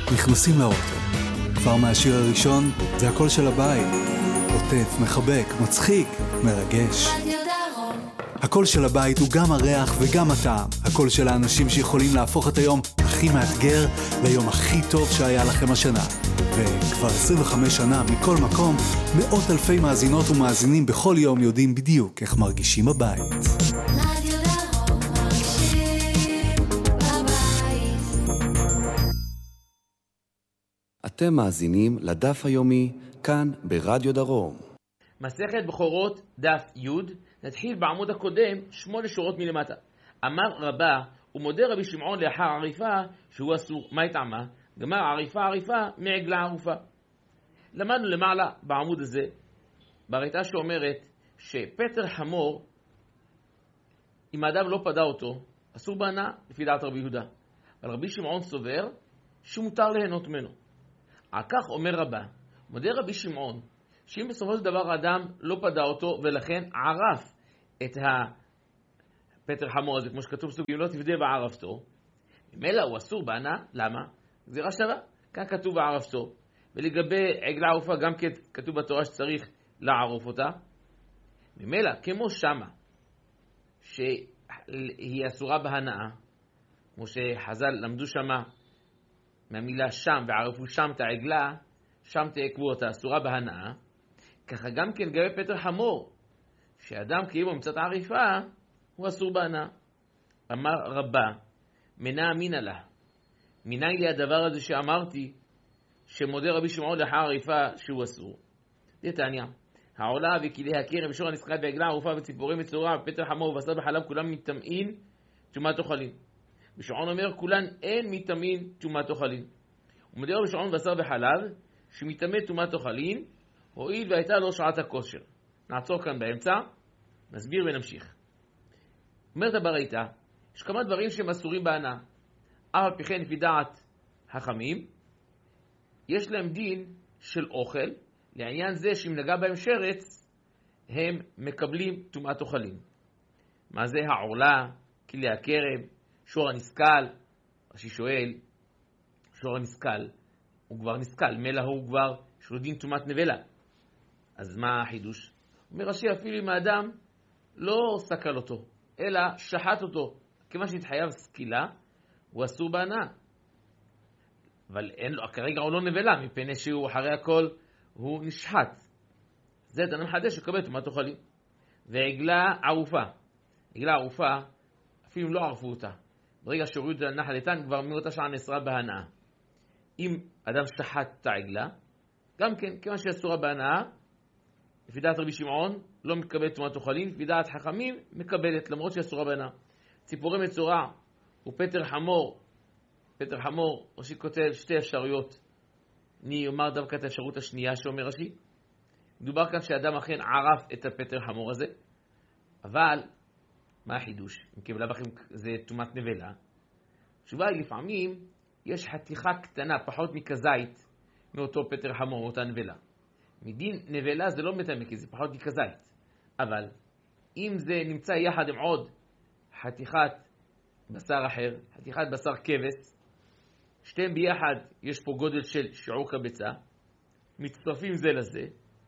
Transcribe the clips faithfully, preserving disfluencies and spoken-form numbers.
נכנסים לאוטו. כבר מהשיר הראשון זה הקול של הבית. עוטף, מחבק, מצחיק, מרגש. הקול של הבית הוא גם הריח וגם הטעם. הקול של האנשים שיכולים להפוך את היום הכי מאתגר ליום הכי טוב שהיה לכם השנה. וכבר עשרים וחמש שנה מכל מקום, מאות אלפי מאזינות ומאזינים בכל יום יודעים בדיוק איך מרגישים בבית. אתם מאזינים לדף היומי כאן ברדיו דרום. מסכת בכורות דף י', נתחיל בעמוד הקודם שמונה שורות מלמטה. אמר רבה ומודה רבי שמעון לאחר עריפה שהוא אסור. מה יטעמה? גמר עריפה עריפה מעגלה ערופה. למדנו למעלה בעמוד הזה בריתה שאומרת שפטר חמור, אם האדם לא פדה אותו, אסור בהנאה לפי דעת רבי יהודה. אבל רבי שמעון סובר שמותר ליהנות ממנו. על כך אומר רבה, מודה רבי שמעון, שאם בסופו של דבר האדם לא פדה אותו ולכן ערף את הפטר חמור הזה, כמו שכתוב סוגים, לא תפדה בערפתו, ממילא הוא אסור בהנאה. למה? גזירה שווה. כאן כתוב בערפתו, ולגבי עגלה ערופה גם כתוב בתורה שצריך לערוף אותה. ממילא, כמו שמה, שהיא אסורה בהנאה, כמו שחז"ל למדו שמה, מהמילה שם, וערפו שם את העגלה, שם תעקבו אותה, אסורה בהנאה. ככה גם כן גבי פטר חמור, שאדם כאילו מצאת עריפה, הוא אסור בהנאה. אמר רבה, מנה אמינה לה. מנהי לי הדבר הזה שאמרתי, שמודה רבי שמעון לאחר עריפה שהוא אסור. דתניא, העולה וכלי הכרם ושור הנסקל בעגלה ערופה וציפורי מצורע ופטר חמור ובשר בחלב כולם מתאמין תשומת אוכלים. בשעון אומר כולן אין מתאמין תשומת אוכלים. ומודה רבי שמעון בשר בחלב שמתאמן תשומת אוכלים, הואיל והייתה לו שעת הכושר. נעצור כאן באמצע, נסביר ונמשיך. אומרת הברייתא, יש כמה דברים שהם אסורים בהנאה. אף על פי כן לפי דעת חכמים, יש להם דין של אוכל, לעניין זה שאם נגע בהם שרץ, הם מקבלים טומאת אוכלים. מה זה העורלה, כלי הכרם, שור הנסקל? רש"י שואל, שור הנסקל, הוא כבר נסקל, מלא הוא כבר, יש לו דין טומאת נבלה. אז מה החידוש? אומר רש"י, אפילו אם האדם לא סקל אותו, אלא שחט אותו, כיוון שהתחייב סקילה, הוא אסור בהנאה. אבל אין לו, כרגע הוא לא נבלה, מפני שהוא אחרי הכל הוא נשחט. זה אתה מחדש שקבל טומאת אוכלים. ועגלה ערופה. עגלה ערופה, אפילו לא ערפו אותה. ברגע שהורידו את הנחל איתן, כבר מאותה שעה נאסרה בהנאה. אם אדם שחט את העגלה, גם כן, כיוון שאסורה בהנאה, לפי דעת רבי שמעון, לא מקבלת טומאת אוכלים, לפי דעת חכמים, מקבלת, למרות שאסורה בהנאה. ציפורי מצורע ופטר חמור, פטר חמור, רש"י כותב שתי אפשרויות. אני אומר דווקא את האפשרות השנייה שאומר רש"י. מדובר כאן שאדם אכן ערף את הפטר חמור הזה, אבל מה החידוש? אם כבלה בכם זה טומאת נבלה. תשובה היא לפעמים יש חתיכה קטנה, פחות מכזית, מאותו פטר חמור, מאותה נבלה. מדין נבלה זה לא מטמא, כי זה פחות מכזית. אבל אם זה נמצא יחד עם עוד חתיכת בשר אחר, חתיכת בשר כבש, שתיהם ביחד יש פה גודל של שיעור קבצה, מצטרפים זה לזה,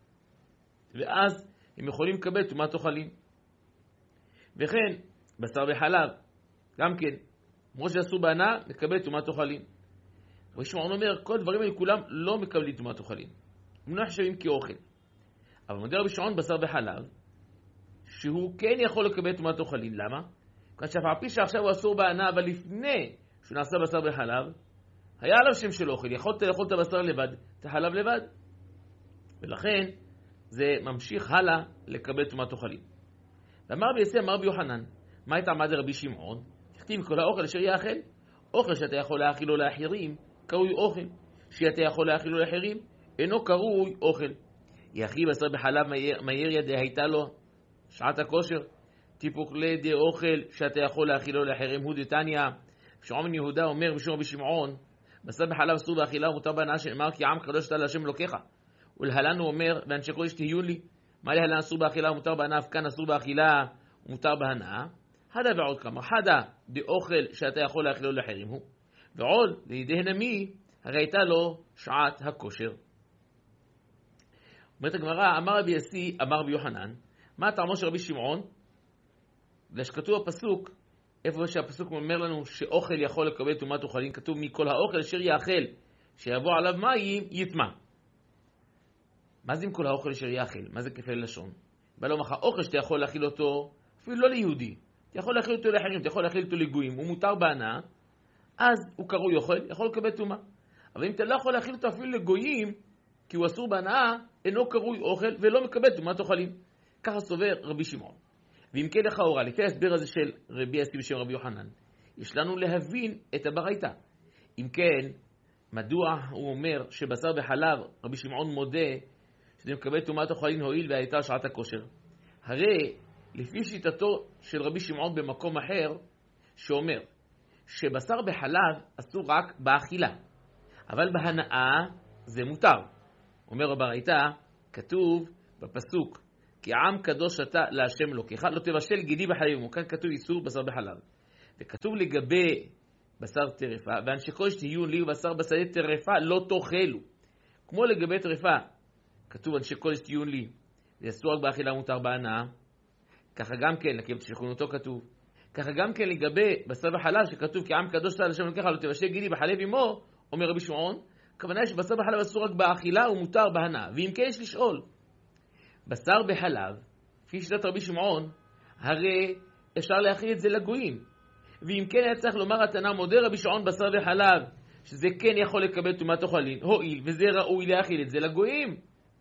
ואז הם יכולים לקבל טומאת אוכלים. וכן, בשר בחלב, גם כן, כמו שעשו בהנאה, מקבל טומאת אוכלים. רבי שמעון אומר, כל הדברים האלה כולם לא מקבלים טומאת אוכלים. הם לא נחשבים כאוכל. אבל מודה רבי שמעון בשר בחלב, שהוא כן יכול לקבל טומאת אוכלים. למה? כאן שאף על פי שעכשיו הוא אסור בהנאה, אבל לפני שהוא נעשה בשר בחלב, היה עליו שם של אוכל, יכולת לאכול את הבשר לבד, את החלב לבד. ולכן זה ממשיך הלאה לקבל טומאת אוכלים. ואמר ביסי, אמר ביוחנן, מה הייתה עמד רבי שמעון? תכתיב כל האוכל אשר יאכל, אוכל שאתה יכול להאכילו לאחרים, קרוי אוכל. שאתה יכול להאכילו לאחרים, אינו קרוי אוכל. יחי בשר בחלב מהיר ידי הייתה לו שעת הכושר, טיפוק לידי אוכל שאתה יכול להאכילו לאחרים. הוא דתניא, שמעון יהודה אומר בשם רבי שמעון, בשר בחלב אסור באכילה ומותר בהנאה, שנאמר כי עם קדוש אתה להשם אלוקיך. ולהלן הוא אומר, ואנשי קודש תהיו לי, מה להלן אסור באכילה ומותר בהנאה, כאן אסור באכילה ומותר בהנאה. חדה ועוד כמה, חדה דאוכל שאתה יכול להאכילו לאחרים הוא, ועוד לידי הנמי הרי הייתה לו שעת הכושר. אומרת הגמרא, אמר רבי יוסי, אמר רבי יוחנן, מה טעמו של רבי שמעון? שכתוב הפסוק, איפה שהפסוק אומר לנו שאוכל יכול לקבל טומאת אוכלים, כתוב מכל האוכל אשר יאכל, שיבוא עליו מים יטמא. מה זה עם כל האוכל אשר יאכל? מה זה כפל לשון? בא לומר לך, אוכל שאתה יכול להכיל אותו, אפילו לא ליהודי, אתה יכול להכיל אותו לאחרים, אתה יכול להכיל אותו לגויים, הוא מותר בהנאה, אז הוא קרוי אוכל, יכול לקבל טומאה. אבל אם אתה לא יכול להכיל אותו אפילו לגויים, כי הוא אסור בהנאה, אינו קרוי אוכל ולא מקבל טומאת אוכלים. ככה סובר רבי שמעון. ואם כן לכאורה, לפי ההסבר הזה של רבי יוסי בשם רבי יוחנן, יש לנו להבין את הברייתא. אם כן, מדוע הוא אומר שבשר וחלב, רבי שמעון מודה שזה מקבל טומאת אוכלים הועיל והייתה שעת הכושר? הרי לפי שיטתו של רבי שמעון במקום אחר, שאומר שבשר בחלב אסור רק באכילה, אבל בהנאה זה מותר. אומר הברייתא, כתוב בפסוק, כי עם קדוש אתה להשם אלוקיך, לא תבשל גידי בחלב, וכאן כתוב איסור בשר בחלב. וכתוב לגבי בשר טרפה, ואנשי קודש תהיו לי ובשר בשדה טרפה לא תאכלו. כמו לגבי טרפה, כתוב אנשי קודש תהיו לי, זה אסור רק באכילה מותר בהנאה. ככה גם כן, לקיבת שכונותו כתוב. ככה גם כן לגבי בשר וחלב, שכתוב כי עם קדוש אתה להשם אלוקיך, לא תבשל גידי בחלב עמו, אומר רבי שמעון, הכוונה היא שבשר בחלב אסור רק באכילה ומותר בהנאה. ואם כן יש לשאול, בשר בחלב, לפי שיטת רבי שמעון, הרי אפשר להכיל את זה לגויים. ואם כן היה צריך לומר התנא מודה רבי שמעון בשר וחלב, שזה כן יכול לקבל טומאת אוכלים, הועיל, וזה ראוי להכיל את זה לגויים.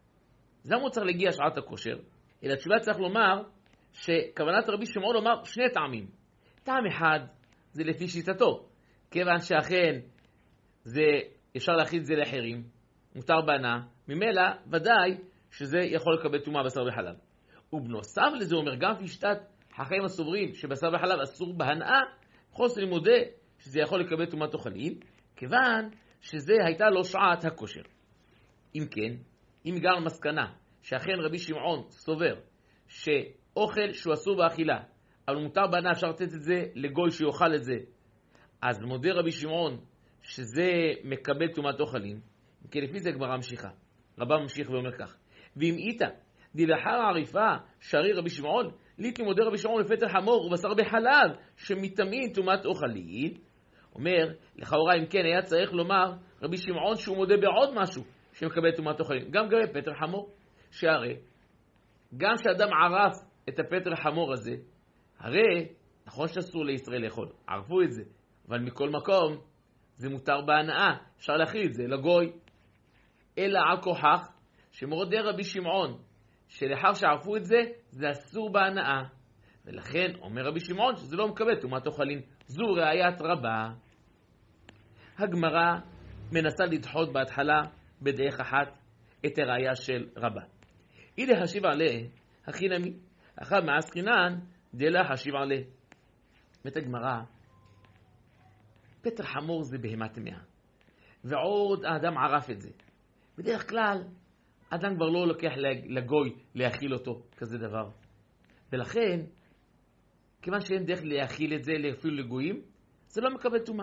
אז למה הוא צריך להגיע שעת הכושר? אלא תשובה צריך לומר שכוונת רבי שמעון לומר שני טעמים. טעם אחד זה לפי שיטתו, כיוון שאכן זה אפשר להכיל את זה לאחרים, מותר בהנאה, ממילא ודאי שזה יכול לקבל טומאה בשר וחלב. ובנוסף לזה אומר גם לפי שיטת החיים הסוברים שבשר וחלב אסור בהנאה, חוס לימודה שזה יכול לקבל טומאת אוכלים, כיוון שזה הייתה לו שעת הכושר. אם כן, אם הגענו מסקנה שאכן רבי שמעון סובר שאוכל שהוא אסור באכילה, אבל מותר בהנאה אפשר לתת את זה לגוי שיאכל את זה, אז מודה רבי שמעון שזה מקבל טומאת אוכלים. כי לפי זה הגמרא ממשיכה. רבא ממשיך ואומר כך, ואם איתה דלאחר העריפה שרי רבי שמעון, ליתי מודה רבי שמעון לפטר חמור ובשר בחלב שמטמאים טומאת אוכלים. אומר, לכאורה אם כן היה צריך לומר רבי שמעון שהוא מודה בעוד משהו שמקבל טומאת אוכלים, גם גבי פטר חמור, שהרי גם שאדם ערף את הפטר החמור הזה, הרי נכון שאסור לישראל לאכול, ערפו את זה, אבל מכל מקום זה מותר בהנאה, אפשר להכיל את זה לגוי. אלא על כוחך שמורדה רבי שמעון שלאחר שערפו את זה, זה אסור בהנאה, ולכן אומר רבי שמעון שזה לא מקבל טומאת אוכלים. זו ראיית רבה. הגמרא מנסה לדחות בהתחלה בדרך אחת את הראייה של רבה. אילה השיב עליה הכי נמי, אחר מעסקינן דלה השיב עליה. מת הגמרא, פטר חמור זה בהמה טמאה, ועוד האדם ערף את זה. בדרך כלל אדם כבר לא לוקח לגוי להאכיל אותו כזה דבר, ולכן כיוון שאין דרך להאכיל את זה אפילו לגויים, זה לא מקבל טומאה.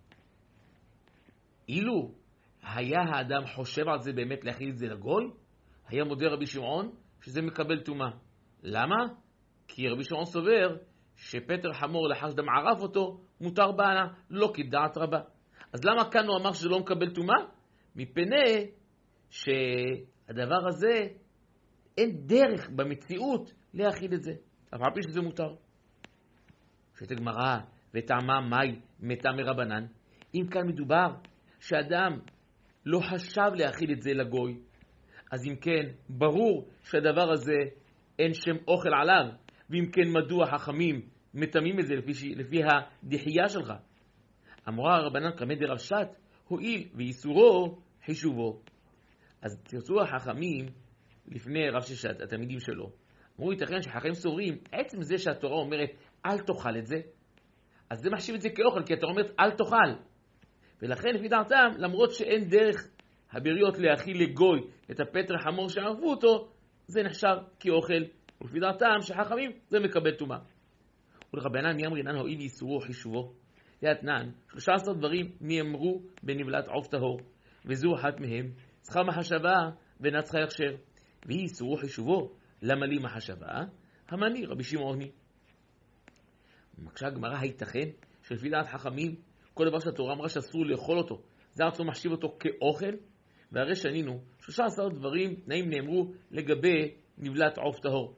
אילו היה האדם חושב על זה באמת להאכיל את זה לגוי, היה מודה רבי שמעון שזה מקבל טומאה. למה? כי רבי שמעון סובר שפטר חמור לאחר שאדם ערף אותו מותר בהנאה, לא כדעת רבה. אז למה כאן הוא אמר שזה לא מקבל טומאה? מפני שהדבר הזה אין דרך במציאות להאכיל את זה, אבל פי שזה מותר. שאת הגמרא וטעמה מאי מתה מרבנן, אם כאן מדובר שאדם לא חשב להאכיל את זה לגוי, אז אם כן ברור שהדבר הזה אין שם אוכל עליו, ואם כן מדוע חכמים מתמים את זה לפי, לפי הדחייה שלך? אמרה רבנן קמא דרב שת הועיל ואיסורו חישובו. אז תרצו החכמים לפני רב ששת, התלמידים שלו, אמרו ייתכן שחכמים סוברים עצם זה שהתורה אומרת אל תאכל את זה, אז זה מחשיב את זה כאוכל, כי התורה אומרת אל תאכל, ולכן לפי דעתם למרות שאין דרך הבריות להאכיל לגוי את הפטר חמור שערפו אותו, זה נחשב כאוכל, ולפי דעתם שחכמים זה מקבל טומאה. ולרבנן מי אמרינן הועיל ואיסורו חישובו, זה התנן, שלושה עשר דברים נאמרו בנבלת עוף טהור, וזו אחת מהם, צריכה מחשבה ונצחה הכשר, והיא איסורו חישובו, למה לי מחשבה? המני רבי שמעוני. מקשה הגמרא, הייתכן שלפי דעת חכמים, כל דבר שהתורה אמרה שאסור לאכול אותו, זה ארצו מחשיב אותו כאוכל? והרי שנינו, שלושה עשר דברים תנאים נאמרו לגבי נבלת עוף טהור.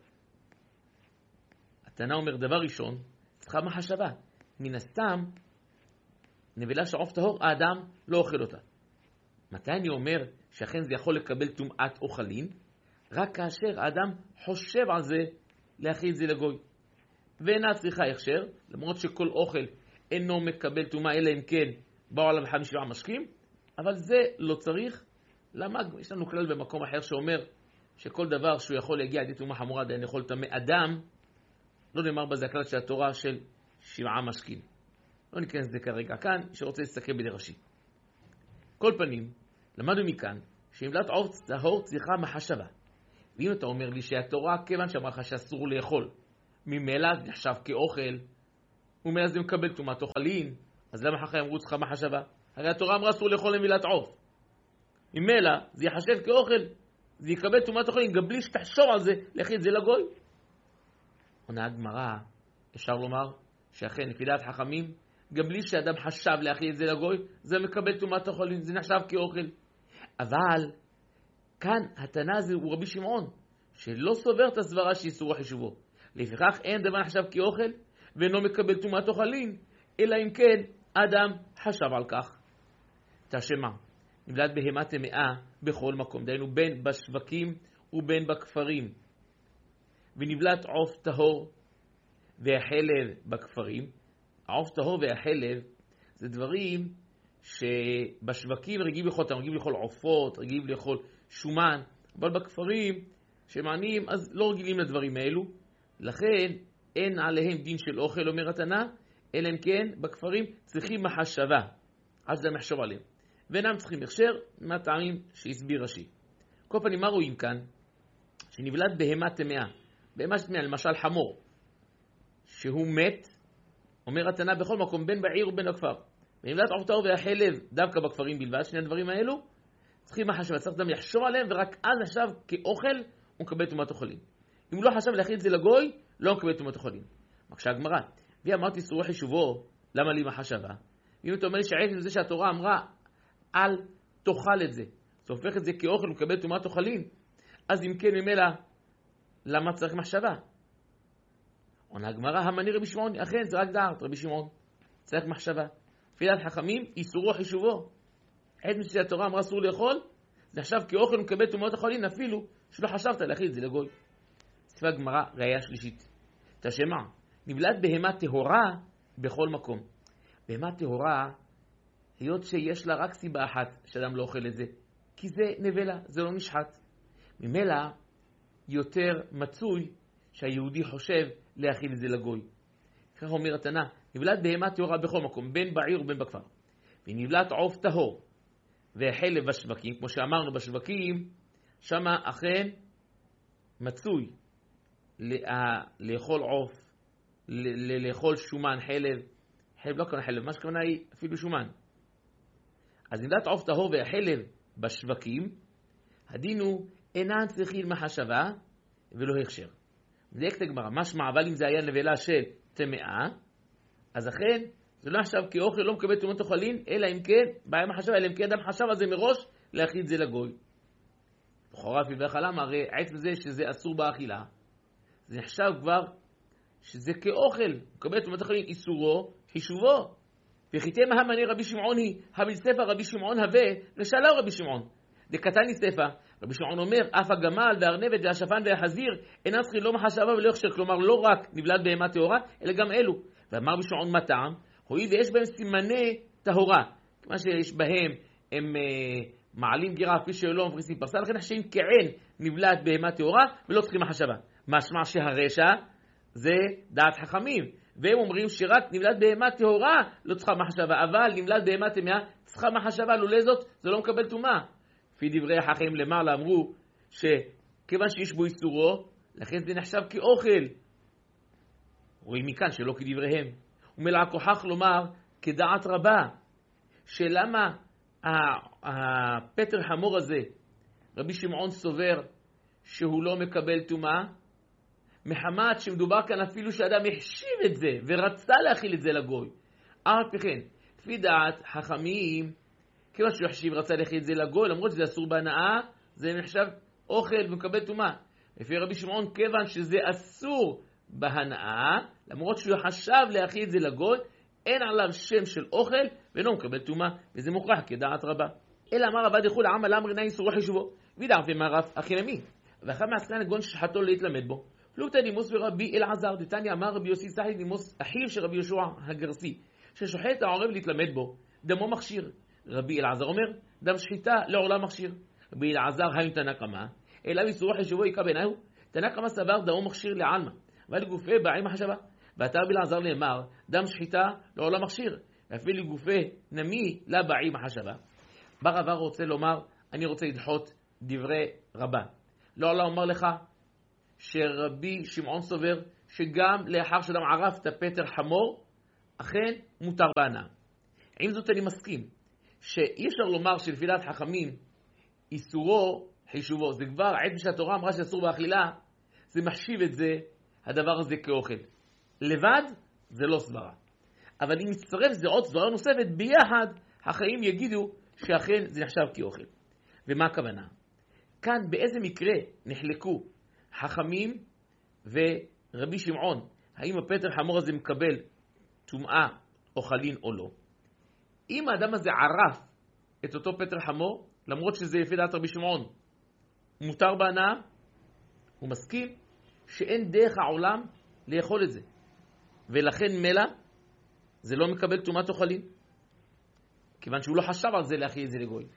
התנא אומר, דבר ראשון, צריכה מחשבה. מן הסתם, נבלה של עוף טהור, האדם לא אוכל אותה. מתי אני אומר שאכן זה יכול לקבל טומאת אוכלין? רק כאשר האדם חושב על זה להכין את זה לגוי. ואינה צריכה הכשר, למרות שכל אוכל אינו מקבל טומאה, אלא אם כן באו עליו חמישה משקים, אבל זה לא צריך. למה? יש לנו כלל במקום אחר שאומר שכל דבר שהוא יכול להגיע עד טומאה חמורה דיין יכול לטמא אדם, לא נאמר בזה הכלל של התורה של שבעה משקים. לא ניכנס לזה כרגע כאן, שרוצה להסתכל בדרשי. כל פנים, למדנו מכאן שנבלת עוף טהור צריכה מחשבה. ואם אתה אומר לי שהתורה, כיוון שאמרה לך שאסור לאכול, ממילא זה נחשב כאוכל, וממילא זה מקבל טומאת אוכלין, אז למה חכמים אמרו צריכה מחשבה? הרי התורה אמרה אסור לאכול נבלת עוף. ממילא זה יחשב כאוכל, זה יקבל טומאת אוכלין, גם בלי שתחשוב על זה, להכין את זה לגוי. עונה הגמרא, אפשר לומר שאכן לפי דעת חכמים, גם בלי שאדם חשב להכין את זה לגוי, זה מקבל טומאת אוכלין, זה נחשב כאוכל. אבל כאן התנא הזה הוא רבי שמעון, שלא סובר את הסברה שאיסור חישובו. לפיכך אין דבר נחשב כאוכל, ואינו מקבל טומאת אוכלין, אלא אם כן אדם חשב על כך. תשמע, נבלת בהמה טמאה בכל מקום, דהיינו בין בשווקים ובין בכפרים. ונבלת עוף טהור והחלב בכפרים. העוף טהור והחלב זה דברים שבשווקים רגילים לאכול אותם, רגילים לאכול עופות, רגילים לאכול שומן, אבל בכפרים שמענים אז לא רגילים לדברים האלו, לכן אין עליהם דין של אוכל, אומר התנא, אלא אם כן בכפרים צריכים מחשבה, אז זה מחשב עליהם, ואינם צריכים הכשר מהטעמים שהסביר רש"י. כל פנים, מה רואים כאן? שנבלת בהמה טמאה, בהמה טמאה, למשל חמור, שהוא מת, אומר התנא בכל מקום, בין בעיר ובין הכפר. ונבלת עוף טהור והחלב, דווקא בכפרים בלבד, שני הדברים האלו, צריכים מחשבה, צריך אדם יחשוב עליהם, ורק אז עכשיו כאוכל הוא מקבל טומאת אוכלין. אם לא חשב להכין את זה לגוי, לא מקבל טומאת אוכלין. מקשה הגמרא, ואמרתי איסורו חישובו, למה לי מחשבה? אם אתה אומר לי שעצם זה שהתורה אמרה, אל תאכל את זה, זה הופך את זה כאוכל ומקבל טומאת אוכלין, אז אם כן ממילא, למה צריך מחשבה? עונה הגמרא, המני רבי שמעון, אכן זה רק דעת רבי שמעון, צריך מחשבה. לפי דעת חכמים, איסורו חישובו. עצם שהתורה אמרה אסור לאכול, זה נחשב כאוכל ומקבל טומאת אוכלין, אפילו שלא חשבת להכין את זה לגוי. ספר הגמרא, ראיה שלישית. תשמע, נבלת בהמה טהורה בכל מקום. בהמה טהורה, היות שיש לה רק סיבה אחת שאדם לא אוכל את זה, כי זה נבלה, זה לא נשחט. ממילא יותר מצוי שהיהודי חושב להכין את זה לגוי. כך אומר התנא, נבלת בהמה טהורה בכל מקום, בין בעיר ובין בכפר. ונבלת עוף טהור והחלב בשווקים, כמו שאמרנו בשווקים, שמה אכן מצוי לאכול עוף, לאכול שומן, חלב, חלב לא כאן חלב, מה שכוונה היא אפילו שומן. אז נבלת עוף טהור והחלב בשווקים, הדין הוא אינן צריכים מחשבה ולא הכשר. מדייקת הגמרא, משמע, אבל אם זה היה נבלה של טמאה, אז אכן זה לא נחשב כאוכל, לא מקבל טומאת אוכלין, אלא אם כן, בעיה מחשבה, אלא אם כן אדם חשב על זה מראש להכין את זה לגוי. לכאורה לפי דבריך למה? הרי עצם זה שזה אסור באכילה, זה נחשב כבר שזה כאוכל, מקבל טומאת אוכלין, איסורו, חישובו. וחיתם המני רבי שמעון היא, הביל ספר רבי שמעון הווה, לשאלה רבי שמעון. דקתני ספר, רבי שמעון אומר, אף הגמל והארנבת והשפן והחזיר אינם צריכים לא מחשבה ולא הכשר, כלומר לא רק נבלת בהמה טהורה, אלא גם אלו. ואמר רבי שמעון מה טעם? הואיל ויש בהם סימני טהורה, מה שיש בהם הם אה, מעלים גירה כפי שלא מפריסים פרסה, לכן נחשבים כעין נבלת בהמה טהורה ולא צריכים מחשבה. משמע שהרשע זה דעת חכמים, והם אומרים שרק נבלת בהמה טהורה לא צריכה מחשבה, אבל נבלת בהמה טמאה צריכה מחשבה, לולא זאת זה לא מקבל טומאה. לפי דברי החכמים למעלה אמרו שכיוון שיש בו איסורו, לכן זה נחשב כאוכל. רואים מכאן שלא כדבריהם. ומלא הכוחך לומר כדעת רבה, שלמה הפטר חמור הזה, רבי שמעון סובר שהוא לא מקבל טומאה, מחמת שמדובר כאן אפילו שאדם החשיב את זה ורצה להכיל את זה לגוי. אף כן, לפי דעת חכמים, כיוון שהוא החשיב ורצה להכיל את זה לגוי, למרות שזה אסור בהנאה, זה נחשב אוכל ומקבל טומאה. לפי רבי שמעון, כיוון שזה אסור בהנאה, למרות שהוא חשב להכיל את זה לגוי, אין עליו שם של אוכל ואינו מקבל טומאה, וזה מוכרח כדעת רבה. אלא אמר רבא דחולא עמא לאמרי נאי איסור חישובו, וידערתי מהרב החינמי, ואחר מעשה נגון שחטו להתלמד בו. פלוגתא נימוס ורבי אלעזר דתניא אמר רבי יוסי סחי נימוס אחיו של רבי יהושע הגרסי, ששוחט העורב להתלמד בו, דמו מכשיר. רבי אלעזר אומר, דם שחיטה לעולם מכשיר. רבי אלעזר היו תנא קמא, אלא איסור חישובו יקא בעיניהו, תנא קמא סבר דמו מכשיר לעלמא, ולגופי בעי מחשבה. ועתה רבי אלעזר נאמר, דם שחיטה לעולם מכשיר, ואפילו גופי נמי לה בעי מחשבה. בא רבא רוצה לומר, אני רוצה לדחות דברי רבא. לא עלה אומר לך שרבי שמעון סובר שגם לאחר שאדם ערף את הפטר חמור, אכן מותר בהנאה. עם זאת אני מסכים שאי אפשר לומר שלפי דעת חכמים איסורו חישובו. זה כבר עת שהתורה אמרה שאסור באכילה, זה מחשיב את זה, הדבר הזה כאוכל. לבד זה לא סברה. אבל אם מצטרף זה עוד סברה נוספת, ביחד החיים יגידו שאכן זה נחשב כאוכל. ומה הכוונה? כאן באיזה מקרה נחלקו חכמים ורבי שמעון, האם הפטר חמור הזה מקבל טומאה או חלין או לא? אם האדם הזה ערף את אותו פטר חמור, למרות שזה לפי דעת רבי שמעון מותר בהנאה, הוא מסכים שאין דרך העולם לאכול את זה, ולכן מלא זה לא מקבל טומאת או חלין, כיוון שהוא לא חשב על זה להכיל את זה לגוי.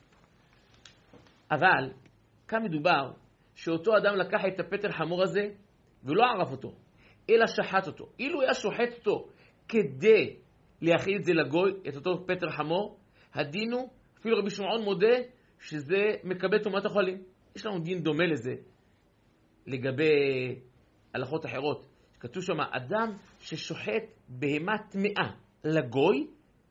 אבל כאן מדובר שאותו אדם לקח את הפטר חמור הזה ולא ערף אותו, אלא שחט אותו. אילו היה שוחט אותו כדי להכיל את זה לגוי, את אותו פטר חמור, הדין הוא, אפילו רבי שמעון מודה שזה מקבל טומאת או חלין. יש לנו דין דומה לזה לגבי הלכות אחרות. כתוב שם, אדם ששוחט בהמה טמאה לגוי,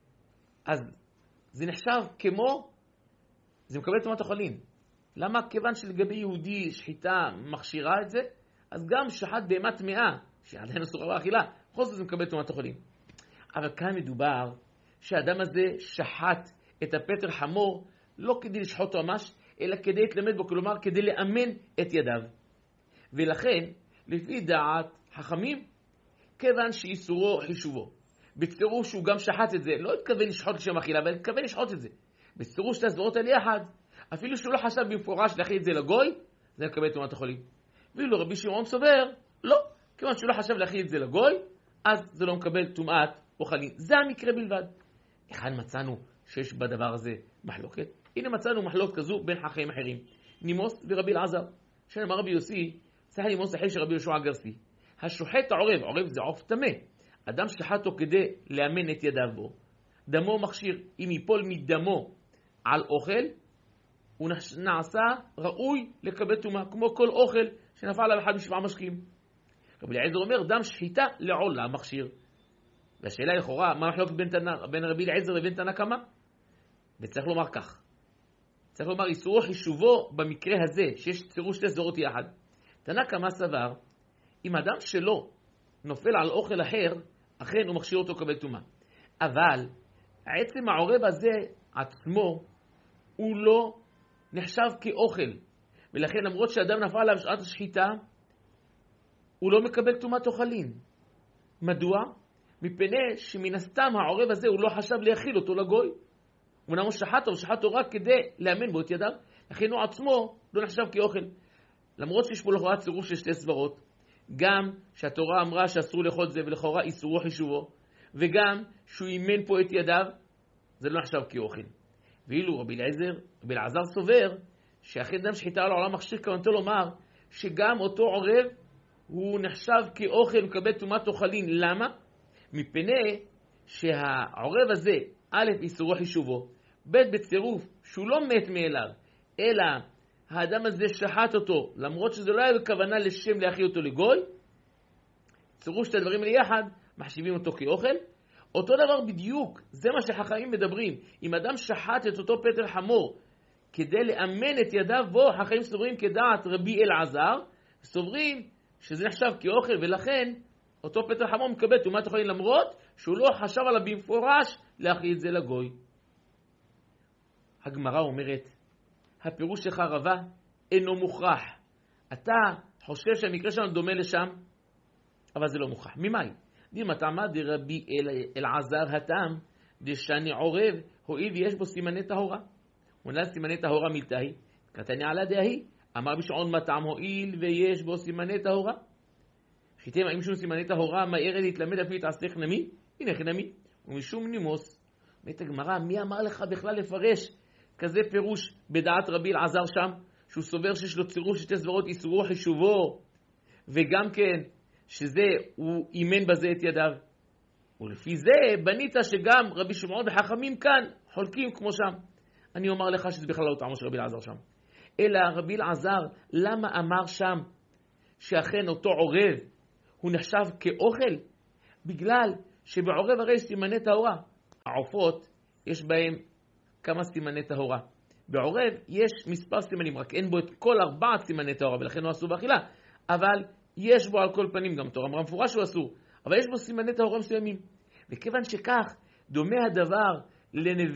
אז זה נחשב כמו, זה מקבל טומאת או חלין. למה? כיוון שלגבי יהודי שחיטה מכשירה את זה, אז גם שחט בהמה טמאה, שעדיין אסורה באכילה, בכל זאת זה מקבל טומאת או חלין. אבל כאן מדובר שהאדם הזה שחט את הפטר חמור לא כדי לשחוט אותו ממש, אלא כדי להתלמד בו, כלומר כדי לאמן את ידיו. ולכן, לפי דעת חכמים, כיוון שאיסורו חישובו, בצירוף שהוא גם שחט את זה, לא התכוון לשחוט לשם אכילה, אבל התכוון לשחוט את זה. בצירוף שתי הסברות על יחד, אפילו שהוא לא חשב במפורש להכיל את זה לגוי, זה מקבל טומאת החולין. ואילו רבי שמעון סובר, לא, כיוון שהוא לא חשב להכיל את זה לגוי, אז זה לא מקבל טומאת או חלין. זה המקרה בלבד. אחד מצאנו שיש בדבר הזה מחלוקת. הנה מצאנו מחלוקת כזו בין חכמים אחרים. נימוס ורבי אלעזר. שנאמר רבי יוסי, צהל נימוס אחי של רבי יהושע הגרסי. השוחט העורב, העורב זה עוף טמא. אדם שחטו כדי לאמן את ידיו בו. דמו מכשיר, אם ייפול מדמו על אוכל, הוא נעשה ראוי לקבל טומאה, כמו כל אוכל שנפל עליו אחד משבעה משקים. רבי אליעזר אומר, דם שחיטה לעולם מכשיר. והשאלה לכאורה, מה מחלוקת בין, בין רבי אליעזר לבין תנא קמא? וצריך לומר כך. צריך לומר, איסורו חישובו במקרה הזה, שיש צירוף שתי סברות יחד. תנא קמא סבר, אם אדם שלו נופל על אוכל אחר, אכן הוא מכשיר אותו לקבל טומאה. אבל עצם העורב הזה עצמו, הוא לא נחשב כאוכל. ולכן למרות שאדם נפל עליו שעת השחיטה, הוא לא מקבל טומאת או חלין. מדוע? מפני שמן הסתם העורב הזה הוא לא חשב להכיל אותו לגוי. הוא נמו שחטו, שחטו רק כדי לאמן בו את ידיו. לכן הוא עצמו לא נחשב כאוכל. למרות שיש פה לכאורה צירוף של שתי סברות, גם שהתורה אמרה שאסור לאכול זה ולכאורה איסורו חישובו, וגם שהוא אימן פה את ידיו, זה לא נחשב כאוכל. ואילו רבי אליעזר, רבי אלעזר סובר, שאחרי דם שחיטה על העולם מכשיר, כוונתו לומר שגם אותו עורב הוא נחשב כאוכל ומקבל טומאת או חלין. למה? מפני שהעורב הזה, א', איסורו חישובו, ב', בצירוף שהוא לא מת מאליו, אלא האדם הזה שחט אותו, למרות שזה לא היה בכוונה לשם להכיל אותו לגוי, צירוף שתי הדברים האלה יחד, מחשיבים אותו כאוכל. אותו דבר בדיוק, זה מה שחכמים מדברים. אם אדם שחט את אותו פטר חמור כדי לאמן את ידיו בו, חכמים סוברים כדעת רבי אלעזר, סוברים שזה נחשב כאוכל, ולכן אותו פטר חמור מקבל טומאת אוכלים, למרות שהוא לא חשב עליו במפורש להכין את זה לגוי. הגמרא אומרת, הפירוש שלך רבה אינו מוכרח. אתה חושב שהמקרה שלנו דומה לשם, אבל זה לא מוכרח. ממאי? דימה תעמד דרבי אלעזר הטעם, דשני עורב, הואיל ויש בו סימני טהורה. עונה סימני טהורה מילתאי, קטני עלה דהי, אמר בשעון מה טעם הואיל ויש בו סימני טהורה. חיתם, האם שום סימני טהורה מהערד להתלמד אפילו תעשתך נמי? הנה חנמי, ומשום נימוס. אומרת הגמרא, מי אמר לך בכלל לפרש כזה פירוש בדעת רבי אלעזר שם, שהוא סובר שיש לו צירוף שתי סברות איסורו חישובו, וגם כן שזה הוא אימן בזה את ידיו. ולפי זה בנית שגם רבי שמעון וחכמים כאן חולקים כמו שם. אני אומר לך שזה בכלל לא טעמו של רבי אלעזר שם. אלא רבי אלעזר, למה אמר שם שאכן אותו עורב הוא נחשב כאוכל? בגלל שבעורב הרי סימני טהורה. העופות יש בהם כמה סימני טהורה. בעורב יש מספר סימנים, רק אין בו את כל ארבעת סימני טהורה, ולכן הוא אסור באכילה. אבל יש בו על כל פנים, גם תורה אמרה מפורש שהוא אסור, אבל יש בו סימני טהורה מסוימים. וכיוון שכך דומה הדבר לנבלה,